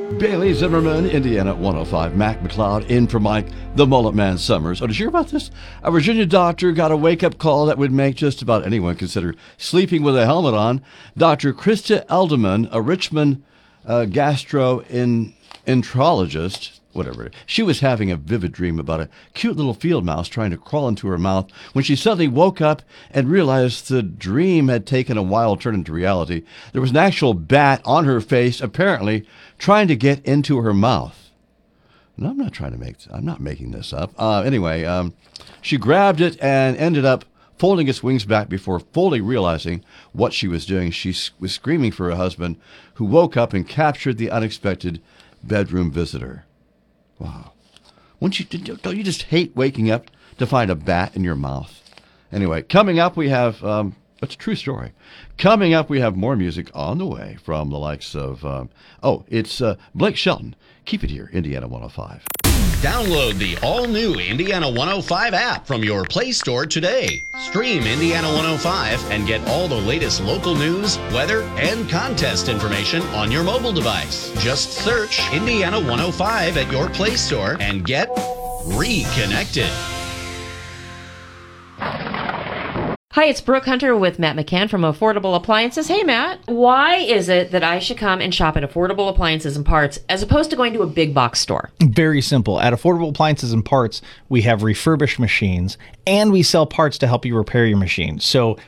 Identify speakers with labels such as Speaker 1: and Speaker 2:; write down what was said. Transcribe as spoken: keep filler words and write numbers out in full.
Speaker 1: Bailey Zimmerman, Indiana one oh five. Mac McLeod in for Mike, the Mullet Man Summers. Oh, did you hear about this? A Virginia doctor got a wake-up call that would make just about anyone consider sleeping with a helmet on. Doctor Krista Elderman, a Richmond uh, gastroenterologist, whatever. She was having a vivid dream about a cute little field mouse trying to crawl into her mouth when she suddenly woke up and realized the dream had taken a wild turn into reality. There was an actual bat on her face, apparently trying to get into her mouth. No, I'm not trying to make, I'm not making this up. Uh, anyway, um, she grabbed it and ended up folding its wings back before fully realizing what she was doing. She was screaming for her husband, who woke up and captured the unexpected bedroom visitor. Wow. Wouldn't you, don't you just hate waking up to find a bat in your mouth? Anyway, coming up we have, um, it's a true story. Coming up we have more music on the way from the likes of, um, oh, it's uh, Blake Shelton. Keep it here, Indiana one oh five.
Speaker 2: Download the all-new Indiana one oh five app from your Play Store today. Stream Indiana one oh five and get all the latest local news, weather, and contest information on your mobile device. Just search Indiana one oh five at your Play Store and get reconnected.
Speaker 3: Hi, it's Brooke Hunter with Matt McCann from Affordable Appliances. Hey, Matt, why is it that I should come and shop at Affordable Appliances and Parts as opposed to going to a big box store?
Speaker 4: Very simple. At Affordable Appliances and Parts, we have refurbished machines and we sell parts to help you repair your machine. So